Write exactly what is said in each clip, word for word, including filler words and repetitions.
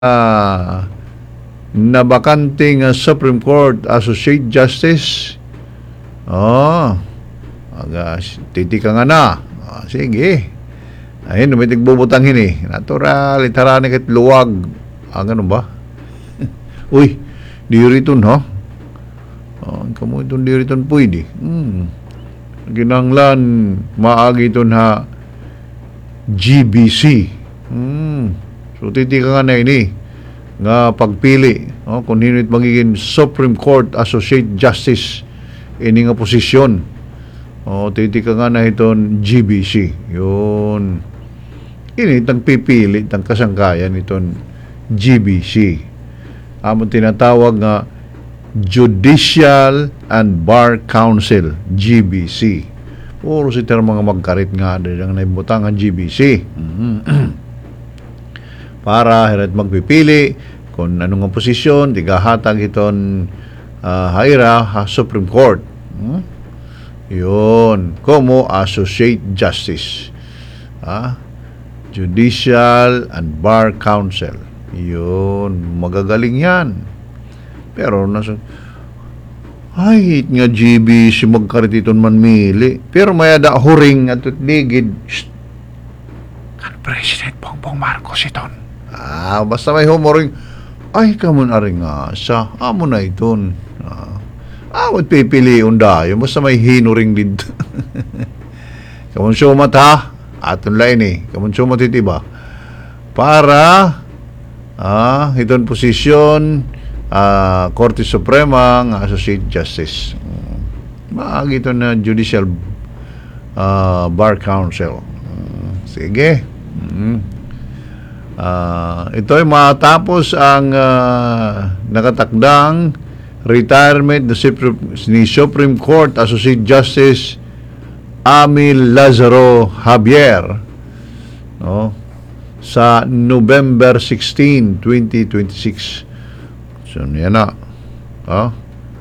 uh, na bakanting uh, Supreme Court Associate Justice. Oh, aga, titika nga na. Oh, sige. Ayun, may tigbubutang hini. Natural, itarani kahit luwag. Ah, ganun ba? Uy, diriton ha? Oh, kamu itong diriton pwede. Hmm. Ginanglan, maagi iton ha, G B C. Hmm. So, titika nga na ini nga pagpili, oh, kung hinit magiging Supreme Court Associate Justice ini nga posisyon. Oh, titika nga na iton G B C. Yun. Ini itang pipili, itang kasangkayan iton G B C. Amon tinatawag nga Judicial and Bar Council, G B C. Puro si ter mga magkarit nga ang naibutang ang G B C. Mm-hmm. Para hirat magpipili kung anong nga posisyon, tigahatag iton uh, haira ha, Supreme Court. Hmm? Yun. Como Associate Justice. Ha? Judicial and Bar Council. Yun. Magagaling yan. Pero nasa ay, nga G B C magkarit iton manmili. Pero may ada huring at ligid. Kan President Bongbong Marcos iton. Ah, basta may humoring. Ay, kamon aring nga sa amo na iton. Ah, awat pipili undayo. Basta may hinuring dito. Kamon sumat ha. Aton lain eh. Kamon sumat itiba. Para ah, iton posisyon Uh, Korte Suprema ng Associate Justice. Uh, maagi ito na Judicial uh, Bar Council. Uh, sige. Uh, uh, ito ay matapos ang uh, nakatakdang retirement ni Supreme Court Associate Justice Amil Lazaro Javier, no, sa November sixteenth, twenty twenty-six. So, yan na. Ah,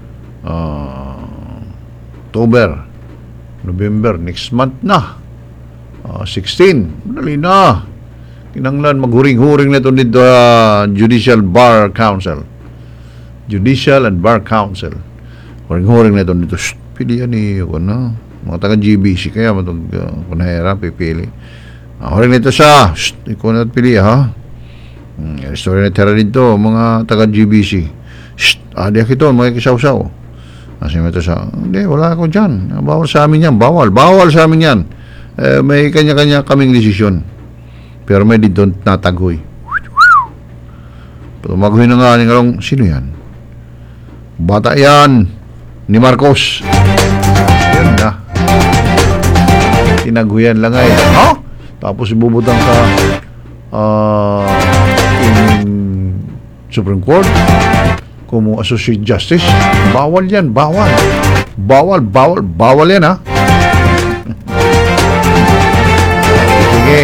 uh, October, November, next month na. Uh, sixteen. Madali na. Kinanglan, maghuring-huring na ito dito uh, Judicial Bar Council. Judicial and Bar Council. Huring-huring na ito dito. Shh, pilihan niyo ko na. Mga taga-G B C kaya matag uh, kunahera, pipili. Uh, huring na ito siya. Shh, ikaw na pili ha. Hmm, story na tira dito, mga taga-G B C. Shh, adi ako ito, mga kisaw-saw. Kasi mo ito sa, hindi, wala ako dyan. Bawal sa amin yan, bawal. Bawal sa amin yan. Eh, may kanya-kanya kaming desisyon. Pero may dito natagoy. Pero maguhin na nga, ngalong, sino yan? Bata yan, ni Marcos. Yan na. Tinaguyan lang ay, ha? Tapos ibubutang sa, ah, uh, Supreme Court como Associate Justice. Bawal yan, bawal. Bawal, bawal, bawal yan ha. Sige.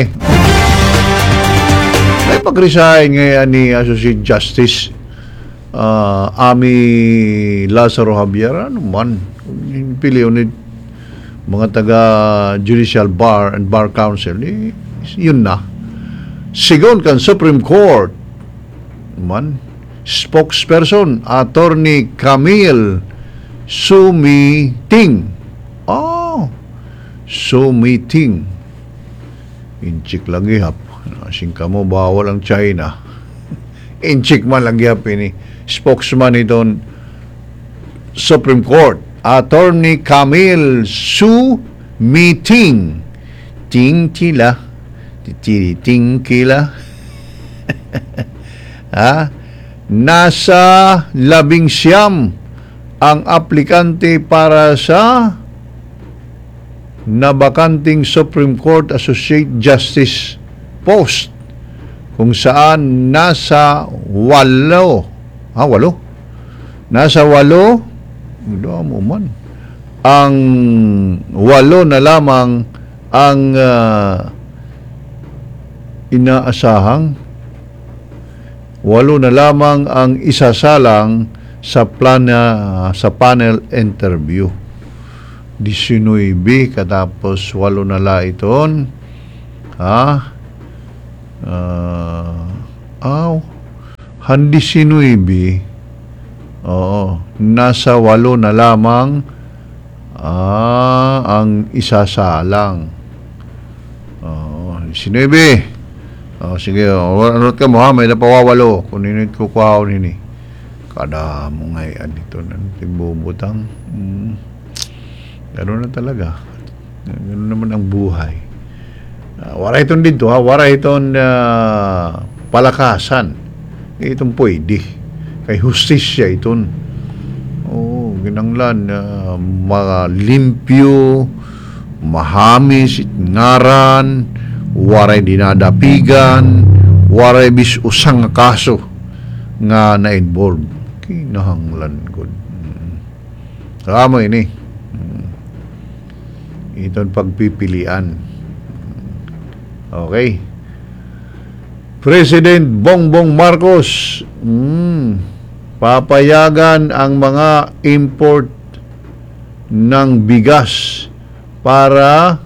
May pag-resign ngayon ni Associate Justice uh, Ami Lazaro Javier. Ano man? Pili ni mga taga Judicial Bar and Bar Council. Eh, yun na. Sigon kan Supreme Court man, spokesperson Attorney Camille Sumiting. Oh, Sumiting. Inchik lang ihap. Asing ka mo, bawal ang China. Inchik man lang ihap ini. Spokesman iton Supreme Court Attorney Camille Sumiting. Ting tila. Ting kila. Ha? Nasa labing siyam ang aplikante para sa nabakanting Supreme Court Associate Justice post, kung saan nasa walo, ha, walo? Nasa walo, mo man, ang walo na lamang ang uh, inaasahang, walo na lamang ang isasalang sa plana, sa panel interview. nineteen katapos walo na la iton. Ha? Uh, aw. Handi sinuibi, oo, nasa walo na lamang ah, ang isasalang. Oo, sinuibi. Oh, sige, oh, anot ka mo ha, may napawawalo. Kuninit ko kwa nini. Kada mo ngayon dito na tigbubutang. Hmm. Gano'n na talaga. Gano'n naman ang buhay. Uh, wala itong dito ha, wala itong uh, palakasan. Itong pwede. Kay hustisya itong. Oh, ginanglan, uh, malimpyo, mahamis, ngaran, waray dinadapigan, waray bis usang nga kaso nga na-involve. Kinahanglan ko. Hmm. Kamo ini. Hmm. Itong pagpipilian. Okay. President Bongbong Marcos, hmm, papayagan ang mga import ng bigas para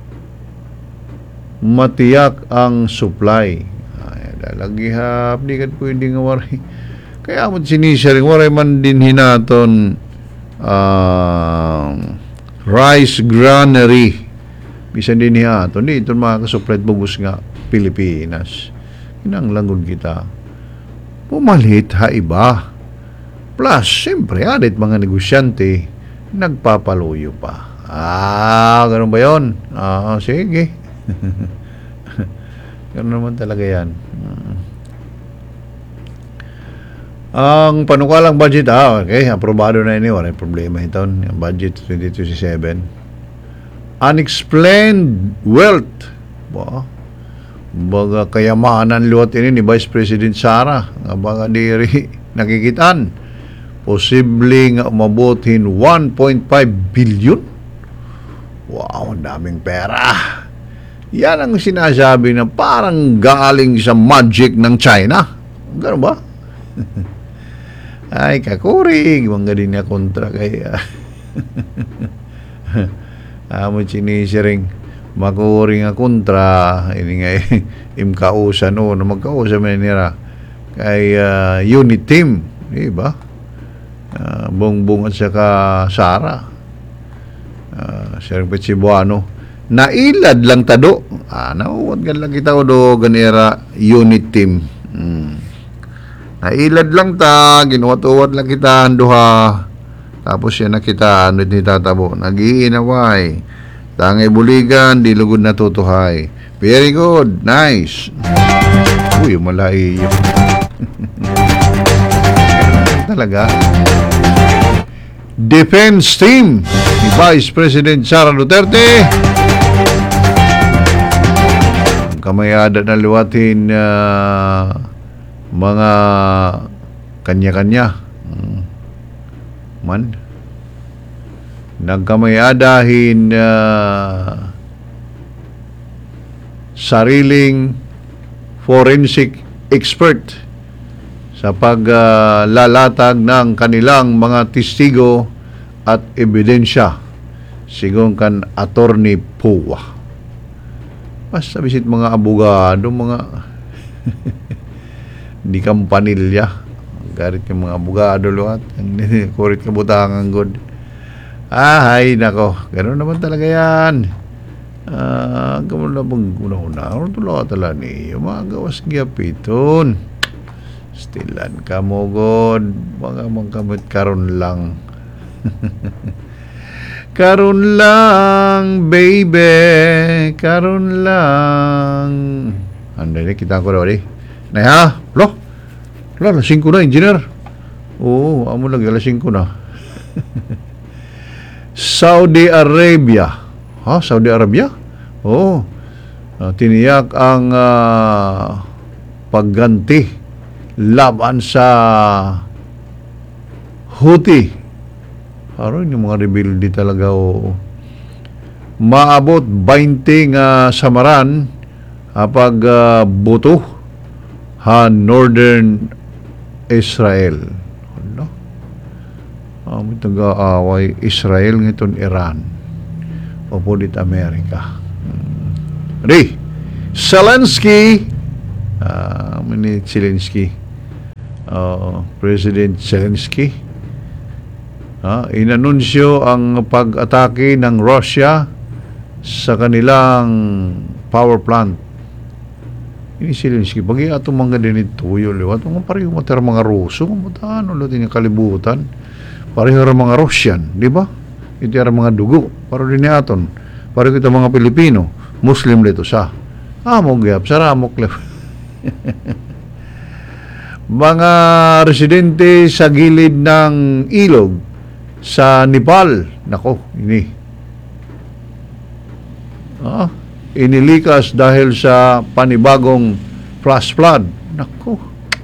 matiyak ang supply. Ay, lalagihap, di ka pwede nga waray. Kaya mo sinisiring, waray man din hinaton uh, rice granary. Bisan din niya ito. Hindi, ito mga kasuplet bubus nga Pilipinas. Kinanglangon kita. Pumalit ha iba. Plus, siyempre, adit mga negosyante, nagpapaluyo pa. Ah, ganun ba yun? Ah, sige. Ganun naman talaga yan. Ang panukalang budget, ah, okay, aprobado na ini. Walang problema ito. Ang budget twenty twenty-seven. Unexplained wealth. Ba? Baga kayamanan luwat ini ni Vice President Sara. Nga baga diri nakikitaan. Posible nga umabotin one point five billion. Wow, ang daming pera. Yan ang sinasabi na parang galing sa magic ng China. Gano'n ba? Ay, kakuring. Mga din niya kontra kaya. Amo sinisiring makuring nga kontra ini nga imkausa no na magkausa man nila kay uh, unit team, di ba? Uh, Bongbong at saka Sara. Uh, Sir Pechibuano. Nailad lang tado. Ah, nauwat gan lang kita do ganira unit team. Hmm. Nailad lang ta, ginuwat-uwat lang kita duha. Tapos yan na kita, ano ni tatabo, nag-iinaway. Tangay buligan, di lugod na tutuhay. Very good, nice. Uy, malay yun. Talaga. Defense team ni Vice President Sara Duterte. Kamayada na luwatin uh, mga kanya-kanya. Man nagkamayadahin uh, sariling forensic expert sa paglalatag uh, ng kanilang mga testigo at ebidensya sigon kan attorney Puwa. Basta bisit mga abogado, mga di kampanilya. Garit yung mga abogado luat. Kurit kabutangan good. Ah, ay, nako. Gano'n naman talaga yan. Ah, gano'n na bang una-una. Ano tulaw tala niyo? Mga gawas giyapiton. Stilan ka mo god. Mga mangkamit karon lang. Karon lang, baby. Karon lang. Ano na, kita ko daw di. Nay ha? Lo? Wala, alas singko na, engineer. Oo, amo lagi, alas singko na. Saudi Arabia. Ha? Saudi Arabia? Oo. Uh, tiniyak ang uh, pagganti laban sa Houthi. Aron yung mga rebelde talaga, oo. Maabot twenty nga samaran apag uh, buto ha Northern Israel. Ano? Ah, may taga-away Israel ngiton Iran. Papulit Amerika. Hmm. Di, Zelensky, ah, mini Zelensky. uh, President Zelensky. Uh, inanunsyo ang pag-atake ng Russia sa kanilang power plant. Ini si Zelensky, bagi atong mga dinito, yun, liwat, mga pareho matara mga Ruso, mataan, ulo din yung kalibutan, pareho mga Russian, di ba? Ito yung mga dugo, pareho din aton, pareho kita mga Pilipino, Muslim dito sa, amog yap, saramok lep. Mga residente sa gilid ng ilog sa Nepal, nako, ini. Ah, inilikas dahil sa panibagong flash flood. Nako.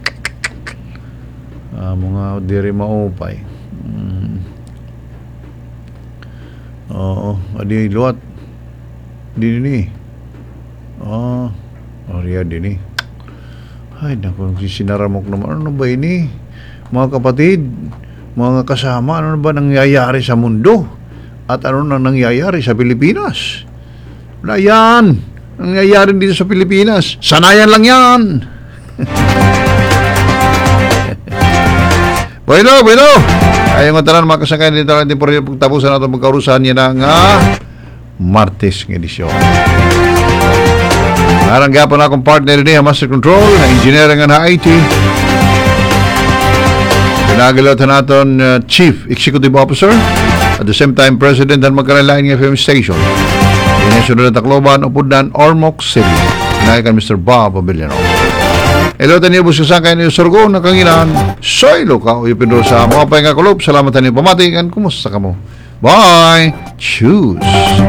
Ah, mga diri maupay. Hmm. Oo, adi luwat. Di ni. Oh, Maria din ni. Ay, naku, sinaramok naman. Ano ba ini? Mga kapatid, mga kasama, ano ba nangyayari sa mundo? At ano na nangyayari sa Pilipinas? Wala yan. Nangyayari dito sa Pilipinas. Sanayan lang yan. Bueno, bueno. Ayong tanan mga kasangkayan dito natin po rin pagtapusan natin magkaurusan niya na nga Martes ng edisyon. Narang gapon akong partner ni Master Control na engineering nga na I T. Pinagalotan natin uh, Chief Executive Officer at the same time President ng Magkaralang F M Station. Inasunod na Tacloban, Upudan, Ormoc City. Naikan Mister Bob Abiliano. Hello, taniyo po sa sangkay niyo Sorgo na kanginan. Soy Luka, uyupin sa mga pahinga kulop. Salamat taniyo pamatikan. Kumusta ka mo? Bye! Choose!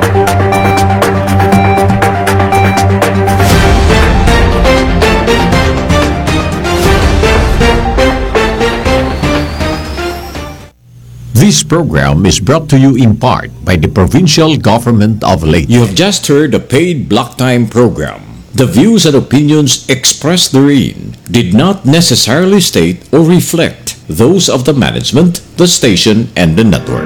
This program is brought to you in part by the Provincial Government of Leyte. You have just heard a paid block time program. The views and opinions expressed therein did not necessarily state or reflect those of the management, the station, and the network.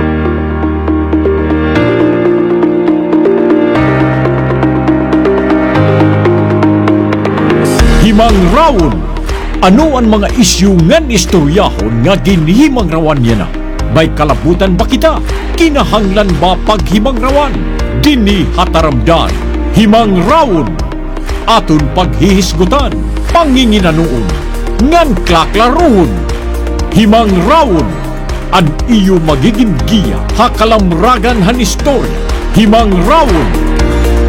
Himang Rawon. Ano ang mga isyu ngan istoryahon nga ginhimang rawan niya na? May kalabutan ba kita? Kinahanglan ba paghimang rawan? Dini hataramdan, himang rawon. Aton paghihisgutan, panginginanoon, ngan klaklaroon. Himang rawon, an iyo magiging giya, hakalamragan han istorya. Himang rawon,